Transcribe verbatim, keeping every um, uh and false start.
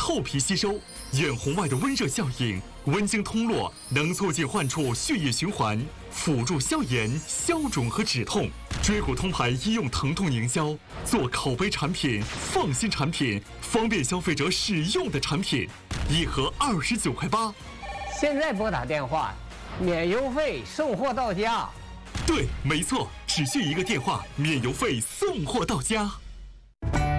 透皮吸收，远红外的温热效应，温经通络，能促进患处血液循环，辅助消炎、消肿和止痛。椎骨通牌医用疼痛营销，做口碑产品、放心产品、方便消费者使用的产品，一盒二十九块八。 现在拨打电话，免邮费送货到家。 对，没错，只需一个电话，免邮费送货到家。